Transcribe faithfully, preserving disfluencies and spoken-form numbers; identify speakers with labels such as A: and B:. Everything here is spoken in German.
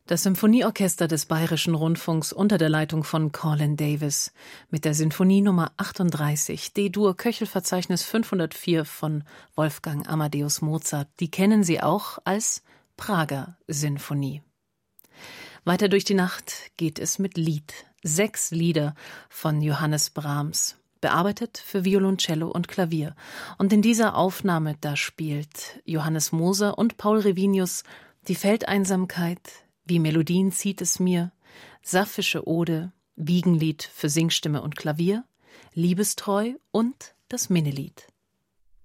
A: Das Symphonieorchester des Bayerischen Rundfunks unter der Leitung von Colin Davis mit der Sinfonie Nummer achtunddreißig, D-Dur Köchelverzeichnis fünfhundertvier von Wolfgang Amadeus Mozart. Die kennen Sie auch als Prager Sinfonie. Weiter durch die Nacht geht es mit Lied. Sechs Lieder von Johannes Brahms, bearbeitet für Violoncello und Klavier. Und in dieser Aufnahme, da spielt Johannes Moser und Paul Revinius die Feldeinsamkeit, Wie Melodien zieht es mir, Sapphische Ode, Wiegenlied für Singstimme und Klavier, Liebestreu und das Minnelied.